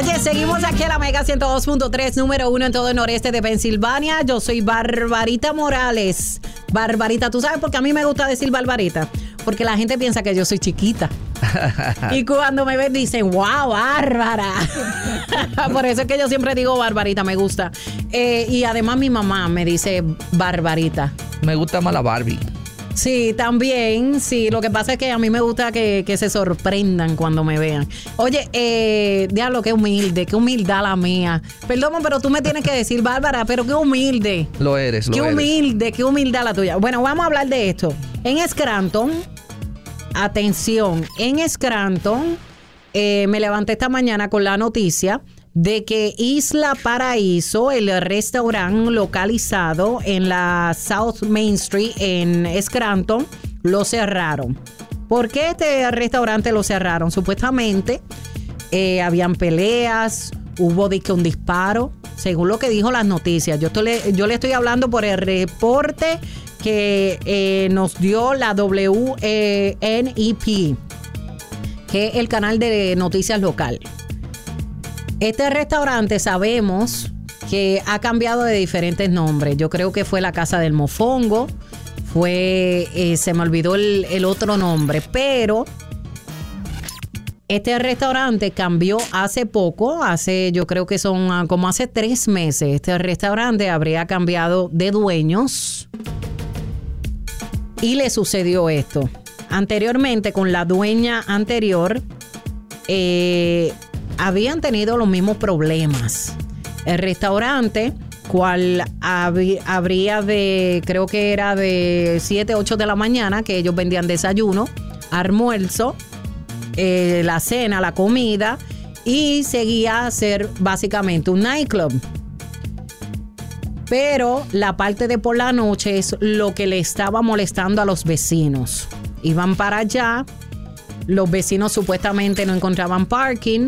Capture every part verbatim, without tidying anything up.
Oye, seguimos aquí a la Mega ciento dos punto tres, número uno en todo el noreste de Pensilvania. Yo soy Barbarita Morales. Barbarita, ¿tú sabes por qué a mí me gusta decir Barbarita? Porque la gente piensa que yo soy chiquita. Y cuando me ven dicen, wow, Bárbara. Por eso es que yo siempre digo Barbarita, me gusta. Eh, y además mi mamá me dice Barbarita. Me gusta más la Barbie. Sí, también, sí. Lo que pasa es que a mí me gusta que, que se sorprendan cuando me vean. Oye, eh, diablo, qué humilde, qué humildad la mía. Perdón, pero tú me tienes que decir, Bárbara, pero qué humilde. Lo eres, lo qué eres. Qué humilde, qué humildad la tuya. Bueno, vamos a hablar de esto. En Scranton, atención, en Scranton, eh, me levanté esta mañana con la noticia de que Isla Paraíso, el restaurante localizado en la South Main Street en Scranton, lo cerraron. ¿Por qué este restaurante lo cerraron? Supuestamente eh, habían peleas, hubo disque un disparo, según lo que dijo las noticias. Yo, estoy, yo le estoy hablando por el reporte que eh, nos dio la W N E P, que es el canal de noticias local. Este restaurante sabemos que ha cambiado de diferentes nombres. Yo creo que fue la Casa del Mofongo, fue, eh, se me olvidó el, el otro nombre, pero este restaurante cambió hace poco, hace, yo creo que son como hace tres meses. Este restaurante habría cambiado de dueños y le sucedió esto. Anteriormente, con la dueña anterior, eh, habían tenido los mismos problemas. El restaurante, cual hab- habría de, creo que era de siete, ocho de la mañana, que ellos vendían desayuno, almuerzo, eh, la cena, la comida, y seguía a ser básicamente un nightclub. Pero la parte de por la noche es lo que le estaba molestando a los vecinos. Iban para allá, los vecinos supuestamente no encontraban parking.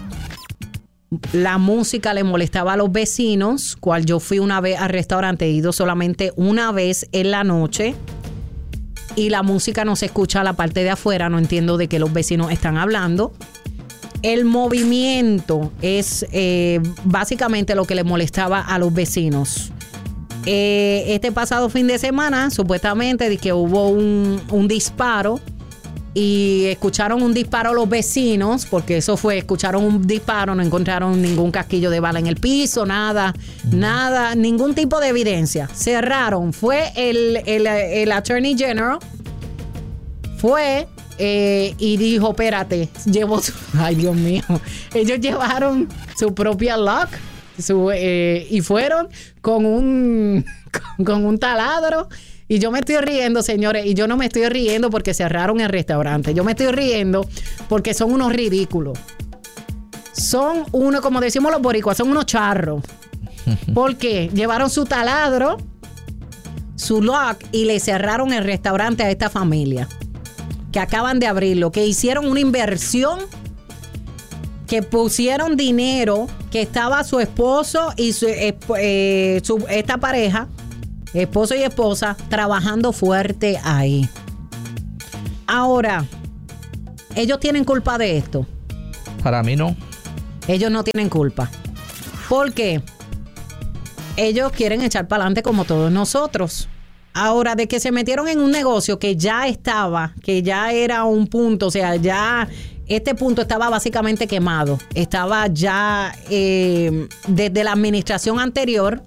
La música le molestaba a los vecinos, cual yo fui una vez al restaurante, he ido solamente una vez en la noche, y la música no se escucha a la parte de afuera, no entiendo de qué los vecinos están hablando. El movimiento es eh, básicamente lo que le molestaba a los vecinos. Eh, este pasado fin de semana, supuestamente, de que hubo un, un disparo, y escucharon un disparo los vecinos, porque eso fue, escucharon un disparo, no encontraron ningún casquillo de bala en el piso, nada, mm. nada, ningún tipo de evidencia. Cerraron, fue el, el, el Attorney General, fue eh, y dijo, espérate, llevó su, ay Dios mío, ellos llevaron su propia lock, su, eh, y fueron con un, con, con un taladro. Y yo me estoy riendo, señores, y yo no me estoy riendo porque cerraron el restaurante. Yo me estoy riendo porque son unos ridículos. Son unos, como decimos los boricuas, son unos charros. Porque llevaron su taladro, su lock, y le cerraron el restaurante a esta familia que acaban de abrirlo, que hicieron una inversión, que pusieron dinero, que estaba su esposo y su, eh, su, esta pareja, esposo y esposa, trabajando fuerte ahí. Ahora, ¿ellos tienen culpa de esto? Para mí no. Ellos no tienen culpa. ¿Por qué? Ellos quieren echar para adelante como todos nosotros. Ahora, de que se metieron en un negocio que ya estaba, que ya era un punto, o sea, ya este punto estaba básicamente quemado. Estaba ya eh, desde la administración anterior.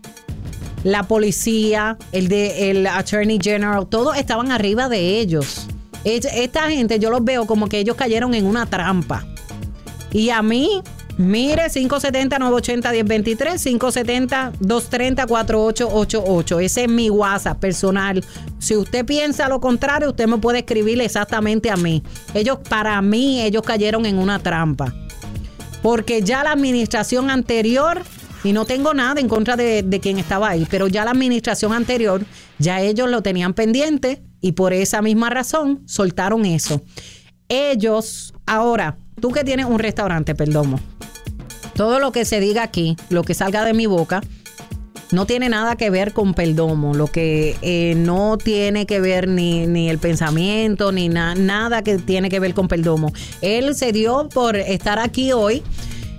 La policía, el de el Attorney General, todos estaban arriba de ellos. Esta gente, yo los veo como que ellos cayeron en una trampa. Y a mí, mire, cinco siete cero, nueve ocho cero, uno cero dos tres, cinco siete cero, dos tres cero, cuatro ocho ocho ocho. Ese es mi WhatsApp personal. Si usted piensa lo contrario, usted me puede escribir exactamente a mí. Ellos, para mí, ellos cayeron en una trampa. Porque ya la administración anterior... Y no tengo nada en contra de, de quien estaba ahí, pero ya la administración anterior, ya ellos lo tenían pendiente y por esa misma razón soltaron eso. Ellos, ahora, tú que tienes un restaurante, Perdomo, todo lo que se diga aquí, lo que salga de mi boca, no tiene nada que ver con Perdomo, lo que eh, no tiene que ver ni, ni el pensamiento, ni na, nada que tiene que ver con Perdomo. Él se dio por estar aquí hoy.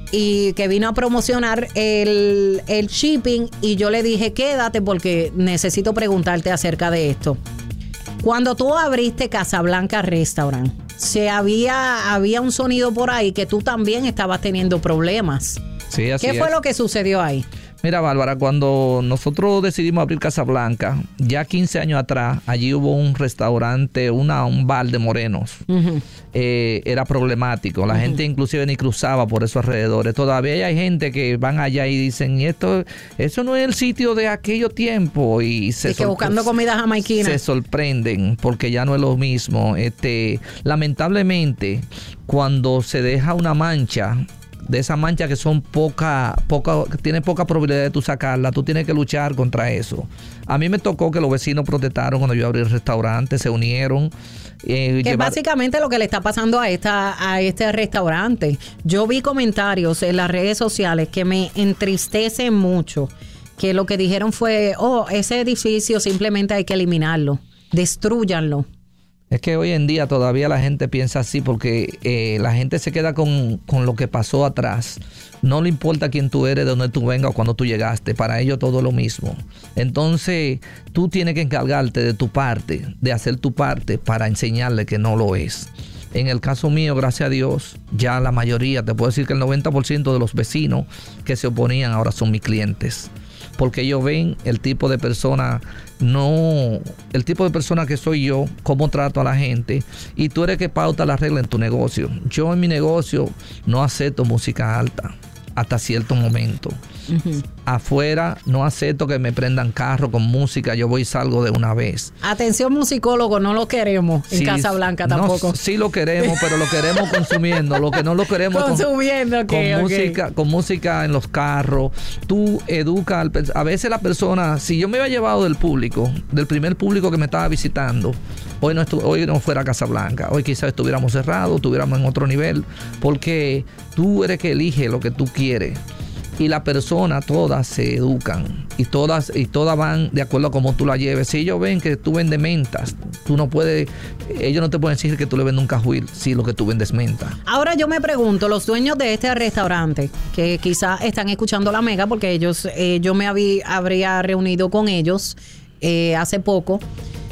y que vino a promocionar el, el shipping, y yo le dije, quédate porque necesito preguntarte acerca de esto. Cuando tú abriste Casablanca Restaurant, se había, había un sonido por ahí que tú también estabas teniendo problemas. Sí, así ¿Qué fue es. lo que sucedió ahí? Mira, Bárbara, cuando nosotros decidimos abrir Casablanca, ya quince años atrás, allí hubo un restaurante, una, un bar de morenos. Uh-huh. Eh, era problemático. La uh-huh. gente inclusive ni cruzaba por esos alrededores. Todavía hay gente que van allá y dicen, y esto, eso no es el sitio de aquello tiempo. Y se y que buscando comida jamaiquina. Se sorprenden porque ya no es lo mismo. Este, lamentablemente, cuando se deja una mancha, de esas manchas que son poca, poca, tiene poca probabilidad de tú sacarla, tú tienes que luchar contra eso. A mí me tocó que los vecinos protestaron cuando yo abrí el restaurante, se unieron. Eh, que llevar... básicamente lo que le está pasando a esta a este restaurante. Yo vi comentarios en las redes sociales que me entristecen mucho, que lo que dijeron fue, oh, ese edificio simplemente hay que eliminarlo, destrúyanlo. Es que hoy en día todavía la gente piensa así porque eh, la gente se queda con, con lo que pasó atrás. No le importa quién tú eres, de dónde tú vengas o cuando tú llegaste. Para ellos todo lo mismo. Entonces tú tienes que encargarte de tu parte, de hacer tu parte para enseñarle que no lo es. En el caso mío, gracias a Dios, ya la mayoría, te puedo decir que el noventa por ciento de los vecinos que se oponían ahora son mis clientes. Porque ellos ven el tipo de persona, no, el tipo de persona que soy yo, cómo trato a la gente, y tú eres que pauta la regla en tu negocio. Yo en mi negocio no acepto música alta hasta cierto momento. Uh-huh. Afuera no acepto que me prendan carro con música, yo voy y salgo de una vez. Atención musicólogo, no lo queremos sí, en Casablanca tampoco. No, sí lo queremos, pero lo queremos consumiendo. Lo que no lo queremos consumiendo, con, okay, con okay. música, con música en los carros. Tú educas, al, a veces la persona, si yo me había llevado del público, del primer público que me estaba visitando, hoy no, estu- hoy no fuera Casablanca, hoy quizás estuviéramos cerrados, estuviéramos en otro nivel, porque tú eres que elige lo que tú quieres. Y las personas todas se educan y todas y todas van de acuerdo a cómo tú la lleves. Si ellos ven que tú vendes mentas, tú no puedes, ellos no te pueden decir que tú le vendes un cajuil si lo que tú vendes menta. Ahora yo me pregunto, los dueños de este restaurante, que quizás están escuchando la mega, porque ellos, eh, yo me habí, habría reunido con ellos eh, hace poco,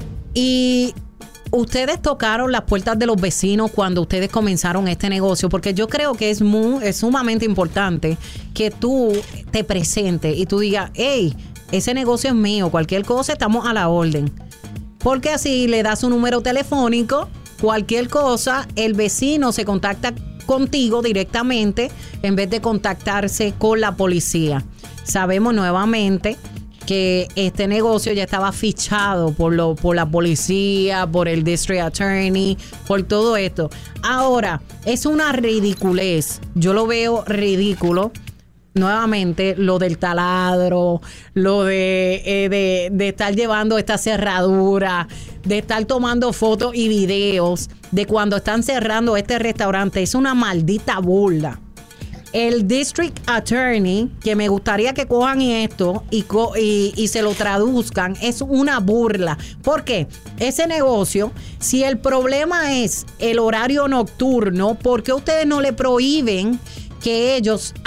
y ustedes tocaron las puertas de los vecinos cuando ustedes comenzaron este negocio, porque yo creo que es muy, es sumamente importante que tú te presentes y tú digas, hey, ese negocio es mío, cualquier cosa estamos a la orden. Porque así le das un número telefónico, cualquier cosa, el vecino se contacta contigo directamente en vez de contactarse con la policía. Sabemos nuevamente que este negocio ya estaba fichado por lo por la policía, por el district attorney, por todo esto. Ahora, es una ridiculez. Yo lo veo ridículo. Nuevamente, lo del taladro, lo de, eh, de, de estar llevando esta cerradura, de estar tomando fotos y videos de cuando están cerrando este restaurante. Es una maldita burla. El District Attorney, que me gustaría que cojan esto y, co- y, y se lo traduzcan, es una burla. ¿Por qué? Ese negocio, si el problema es el horario nocturno, ¿por qué ustedes no le prohíben que ellos